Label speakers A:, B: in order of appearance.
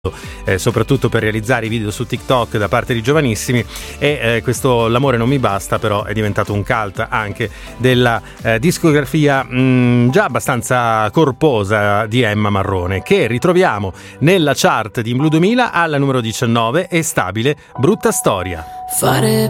A: soprattutto per realizzare i video su TikTok da parte di giovanissimi, e questo L'amore non mi basta però è diventato un cult anche della discografia già abbastanza corposa di Emma Marrone, che ritroviamo nella chart di Blu 2000 alla numero 19 e stabile Brutta storia.
B: Fare